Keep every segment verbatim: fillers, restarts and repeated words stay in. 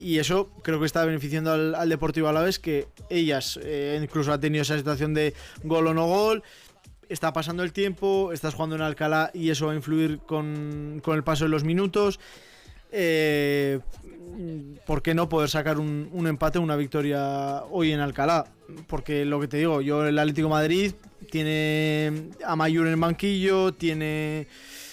Y eso creo que está beneficiando al, al Deportivo Alavés, que ellas eh, incluso ha tenido esa situación de gol o no gol. Está pasando el tiempo, estás jugando en Alcalá y eso va a influir con, con el paso de los minutos. Eh, ¿Por qué no poder sacar un, un empate o una victoria hoy en Alcalá? Porque lo que te digo, yo el Atlético de Madrid tiene a Mayur en el banquillo, tiene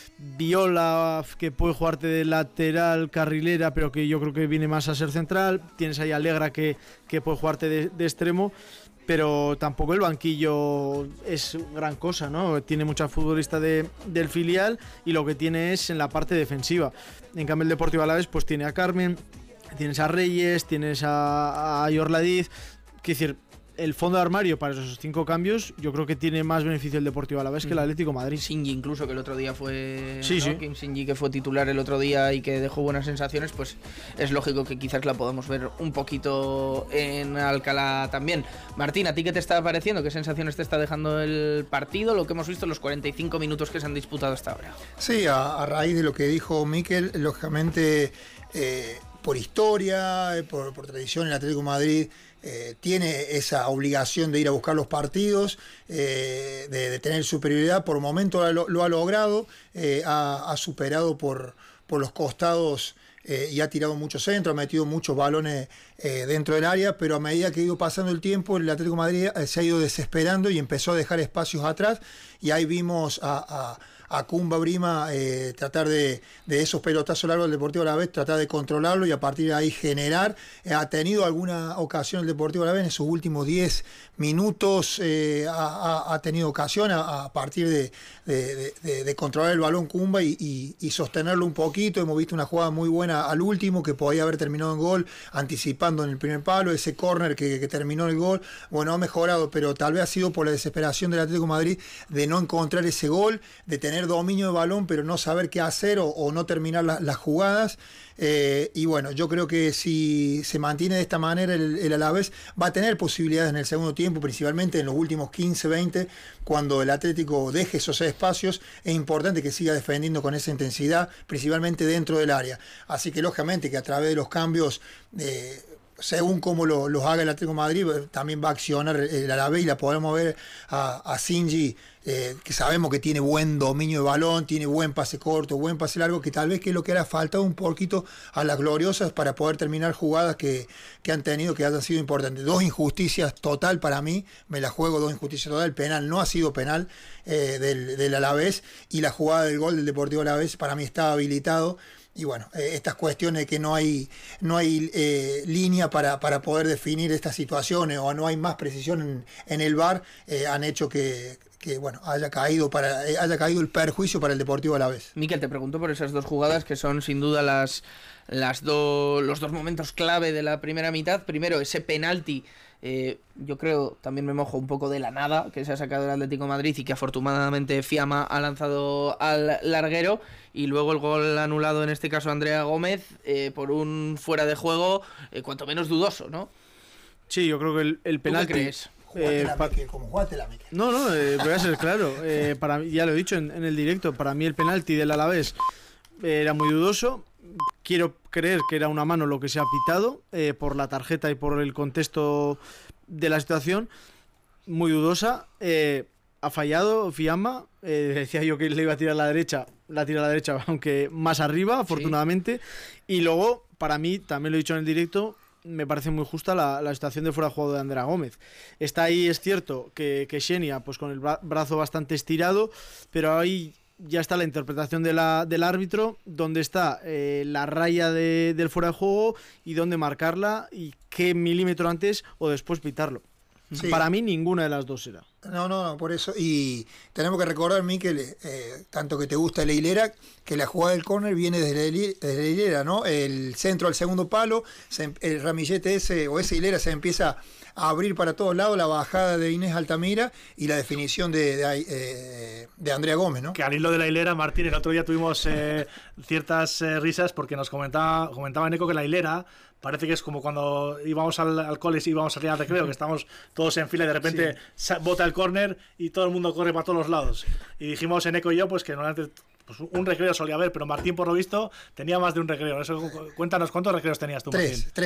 Viola, que puede jugarte de lateral, carrilera, pero que yo creo que viene más a ser central. Tienes ahí a Alegra, que, que puede jugarte de, de extremo, pero tampoco el banquillo es gran cosa, ¿no? Tiene muchas futbolistas de, del filial y lo que tiene es en la parte defensiva. En cambio el Deportivo Alavés pues tiene a Carmen, tienes a Reyes, tienes a, a Yorladiz, quiero decir, el fondo de armario para esos cinco cambios, yo creo que tiene más beneficio el Deportivo Alavés que el Atlético de Madrid. Shinji incluso, que el otro día fue... Sí, ¿no? sí. Kim Shinji, que fue titular el otro día y que dejó buenas sensaciones, pues es lógico que quizás la podamos ver un poquito en Alcalá también. Martín, ¿a ti qué te está pareciendo? ¿Qué sensaciones te está dejando el partido? Lo que hemos visto en los cuarenta y cinco minutos que se han disputado hasta ahora. Sí, a, a raíz de lo que dijo Mikel, lógicamente... Eh, por historia, por, por tradición, el Atlético de Madrid eh, tiene esa obligación de ir a buscar los partidos, eh, de, de tener superioridad. Por momento lo, lo ha logrado, eh, ha, ha superado por, por los costados eh, y ha tirado muchos centros, ha metido muchos balones eh, dentro del área, pero a medida que ha ido pasando el tiempo, el Atlético de Madrid eh, se ha ido desesperando y empezó a dejar espacios atrás, y ahí vimos a... a a Kumba Brima eh, tratar de, de esos pelotazos largos del Deportivo Alavés, tratar de controlarlo y a partir de ahí generar. Eh, ha tenido alguna ocasión el Deportivo Alavés en sus últimos diez minutos, eh, ha, ha, ha tenido ocasión a, a partir de, de, de, de controlar el balón Kumba y, y, y sostenerlo un poquito. Hemos visto una jugada muy buena al último que podía haber terminado en gol, anticipando en el primer palo, ese córner que, que terminó en el gol. Bueno, ha mejorado, pero tal vez ha sido por la desesperación del Atlético de Madrid de no encontrar ese gol, de tener dominio de balón pero no saber qué hacer o, o no terminar la, las jugadas, eh, y bueno, yo creo que si se mantiene de esta manera el, el Alavés va a tener posibilidades en el segundo tiempo, principalmente en los últimos quince veinte, cuando el Atlético deje esos espacios. Es importante que siga defendiendo con esa intensidad, principalmente dentro del área, así que lógicamente que a través de los cambios, eh, según como lo, los haga el Atlético de Madrid, también va a accionar el Alavés, y la podemos ver a, a Shinji, eh, que sabemos que tiene buen dominio de balón, tiene buen pase corto, buen pase largo, que tal vez que es lo que le ha faltado un poquito a las gloriosas para poder terminar jugadas que, que han tenido, que hayan sido importantes. Dos injusticias total para mí, me la juego, dos injusticias total. El penal no ha sido penal eh, del, del Alavés, y la jugada del gol del Deportivo Alavés para mí estaba habilitado. Y bueno, eh, estas cuestiones de que no hay no hay eh, línea para, para poder definir estas situaciones, o no hay más precisión en, en el V A R, eh, han hecho que, que bueno haya caído para eh, haya caído el perjuicio para el Deportivo Alavés. Mikel, te pregunto por esas dos jugadas que son sin duda las las do, los dos momentos clave de la primera mitad. Primero, ese penalti, eh, yo creo, también me mojo un poco de la nada, que se ha sacado el Atlético de Madrid y que afortunadamente Fiamma ha lanzado al larguero, y luego el gol anulado, en este caso Andrea Gómez, eh, por un fuera de juego eh, cuanto menos dudoso, ¿no? Sí, yo creo que el, el penalti... ¿Tú qué crees? Eh, pa- como jugátela, Mikel. No, no, eh, voy a ser claro. Eh, para mí, ya lo he dicho en, en el directo, para mí el penalti del Alavés era muy dudoso. Quiero creer que era una mano lo que se ha pitado, eh, por la tarjeta y por el contexto de la situación. Muy dudosa. Eh, ha fallado Fiamma. Eh, decía yo que le iba a tirar a la derecha. La tira a la derecha, aunque más arriba, afortunadamente. Sí. Y luego, para mí, también lo he dicho en el directo, me parece muy justa la, la situación de fuera de juego de Andrea Gómez. Está ahí, es cierto, que, que Xenia, pues con el bra- brazo bastante estirado, pero ahí ya está la interpretación de la, del árbitro, donde está eh, la raya de, del fuera de juego y dónde marcarla y qué milímetro antes o después pitarlo. Sí. Para mí ninguna de las dos era. No, no, no, por eso. Y tenemos que recordar, Mikel, eh, tanto que te gusta la hilera, que la jugada del córner viene desde la, desde la hilera, ¿no? El centro al segundo palo, se, el ramillete ese o esa hilera se empieza a abrir para todos lados, la bajada de Inés Altamira y la definición de, de, eh, de Andrea Gómez, ¿no? Que al hilo de la hilera, Martín, el otro día tuvimos eh, ciertas eh, risas porque nos comentaba, comentaba Neco que la hilera parece que es como cuando íbamos al, al cole y íbamos a salir al recreo, que estamos todos en fila y de repente sí. bota el córner y todo el mundo corre para todos los lados. Y dijimos en Eco y yo pues que normalmente pues un recreo solía haber, pero Martín, por lo visto, tenía más de un recreo. Eso, cuéntanos, ¿cuántos recreos tenías tú, Martín? Tres, tres.